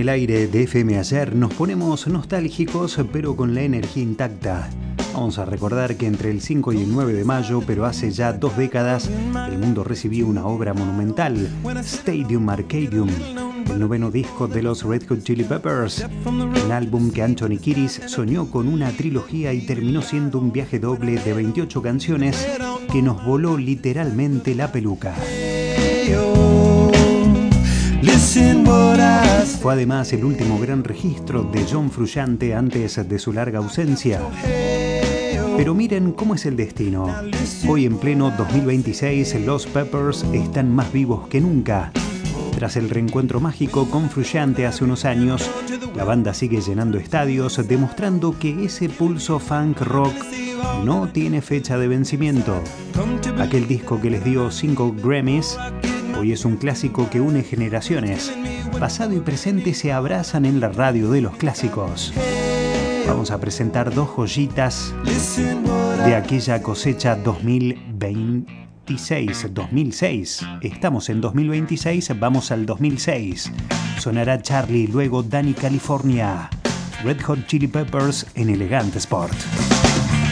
el aire de FM Ayer nos ponemos nostálgicos pero con la energía intacta. Vamos a recordar que entre el 5 y el 9 de mayo, pero hace ya 2 décadas, el mundo recibió una obra monumental, Stadium Arcadium, el noveno disco de los Red Hot Chili Peppers, un álbum que Anthony Kiedis soñó con una trilogía y terminó siendo un viaje doble de 28 canciones que nos voló literalmente la peluca. Fue además el último gran registro de John Frusciante antes de su larga ausencia. Pero miren cómo es el destino. Hoy en pleno 2026 los Peppers están más vivos que nunca. Tras el reencuentro mágico con Frusciante hace unos años, la banda sigue llenando estadios, demostrando que ese pulso funk rock no tiene fecha de vencimiento. Aquel disco que les dio 5 Grammys hoy es un clásico que une generaciones. Pasado y presente se abrazan en la radio de los clásicos. Vamos a presentar 2 joyitas de aquella cosecha 2006. Estamos en 2026, vamos al 2006. Sonará Charlie, luego Danny California. Red Hot Chili Peppers en Elegante Sport.